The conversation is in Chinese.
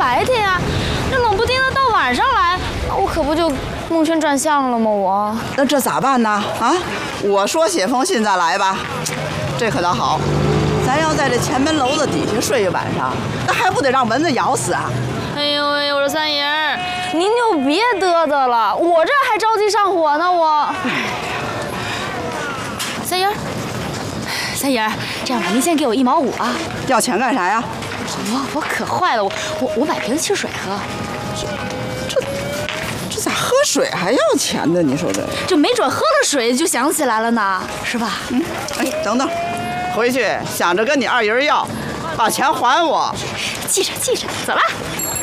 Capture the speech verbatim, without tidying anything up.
白天呀，这冷不丁的到晚上来，那我可不就蒙圈转向了吗？我那这咋办呢？啊，我说写封信再来吧，这可倒好，咱要在这前门楼子底下睡一晚上，那还不得让蚊子咬死啊？ 哎呦喂，我说三爷，您就别嘚嘚了，我这还着急上火呢，我。三爷，三爷，这样吧，您先给我一毛五啊。 要钱干啥呀？ 我我可坏了，我我我买瓶汽水喝。 这这咋喝水还要钱呢？你说这就没准喝了水就想起来了呢，是吧？ 嗯，哎，等等，回去想着跟你二姨要，把钱还我。 记着记着，走了。